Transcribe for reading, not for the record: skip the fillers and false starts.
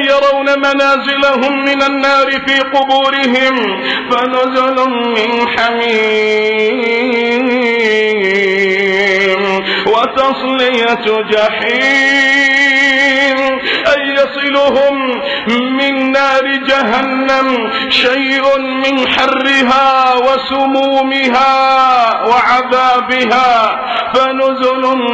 يرون منازلهم من النار في قبورهم فنزل من حميم وتصلية جحيم أي يصلهم من نار جهنم شيء من حرها وسمومها وعذابها فنزل